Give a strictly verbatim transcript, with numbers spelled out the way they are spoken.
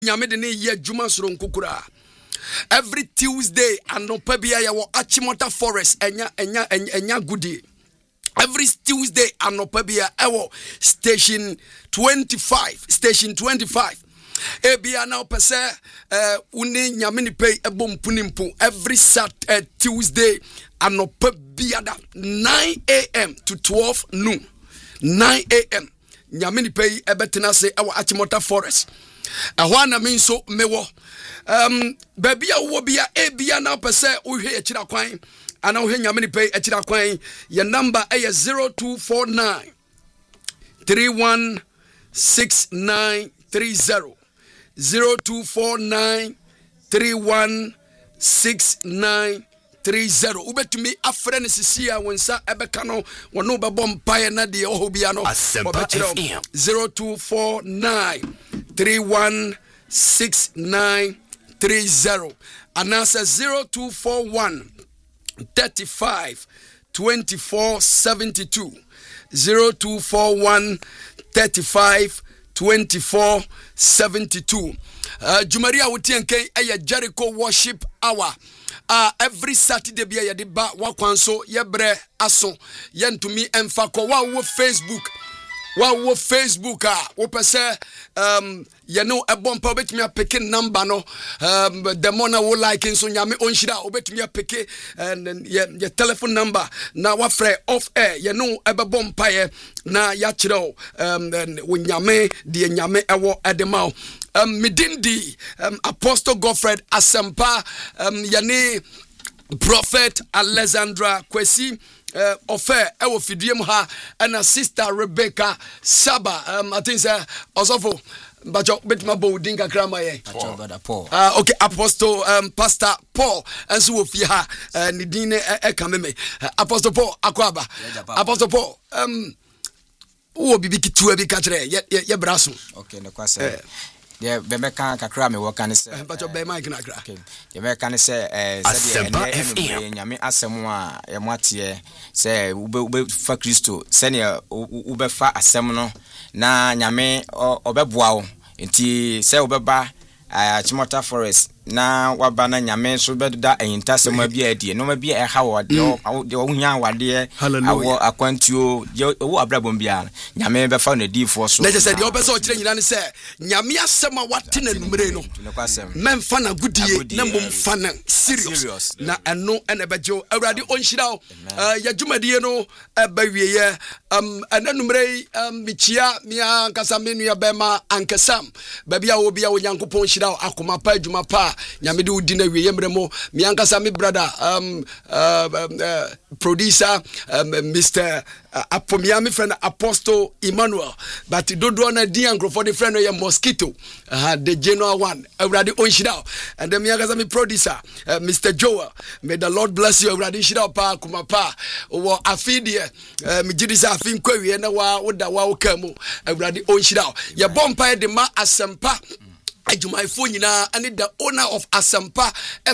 nyame de ne ye adwuma soro nkukura. Every Tuesday anopa bia ya wo Achimota Forest enya enya enya goodie. Every Tuesday anopa bia ewo station twenty-five station twenty-five. Ebia na opese eh uni nyame ni pay ebom punimpu every Sat uh, Tuesday anopa bia da nine a.m. to twelve noon. nine a.m. nyame ni pay ebetena se ewo Achimota Forest. Ahwana minso mewo um baby a wo bia ebia na opese uhwe akira kwan ana uhwe nyame ni pay akira kwan your number is zero two four nine three one six nine three zero zero two four nine three one six nine three zero. Ubetumi afrene sisia wensa ebeka no wono bebo mpaye na de ohobia no zero two four nine three one six nine three zero and answer zero two four one thirty-five twenty-four seventy-two zero two four one thirty-five twenty-four seventy-two. uh, Jumaria wutienke aya Jericho worship hour. Uh, every Saturday bia ya ba wakwanso yebre aso yentumi emfa ko wa wo Facebook wa wo Facebook ah wo pese um ye no ebompa obetumi apeke number no um the mona wo like so nyame onhira obetumi apeke and your telephone number na wa frɛ off air ye no ebebompa ye na ya kyerɛ um wo nyame de nyame ewo edema um midindi um Apostle Godfred Asempa um yani Prophet Alexandra Kwesi uh, offer ewo fidiem ha and a sister Rebecca Saba um I think say osofo bacho betima bo dinga krama ye Paul uh, okay Apostle um Pastor Paul and so ofie ha uh, ni din e ka meme uh, Apostle Paul akwaba Apostle Paul um wo bibi kitu abi ka kire ye ye braso okay ne kwase uh, yeah, be meka kakra me work and say but your be mic na kra okay ye meka ne say eh say e nyame asem a ye moate say ube fa Kristo say ne ube fa asem no na nyame obeboa wo nti say obeba Achimota Forest na waba na nyame so beduda ehintasem abia adie no ma bia e ha wo de wo hunya wade awo akwantuo wo abrabom bia nyame be fa na difo so na je say de obese o kire nyina ne say nyame asem a wate na numere no memfa na gudie na mom fa na serious na eno ene bejo awrade onhira o ya dwumadie no bawieye um ena numere um bichia mia kasa menu ya bema ankasam ba bia wo bia onyankopon hira akoma pa adwuma pa nyame de udi na wiye mremo mi ankasa mi brother um uh, uh, producer um, Mister Uh, apomia mi friend Apostle Emmanuel but dodo na di ankrofo de friend no mosquito uh, the general one awrade onhira and then mi ankasa mi producer uh, Mister Joel, may the Lord bless you awrade hira pa kuma pa wo afidie uh, mi gidisa afin kwawie na wa woda wa wokamu awrade onhira ye bompa de ma Asempa adwumayfo nyina and the owner of Asempa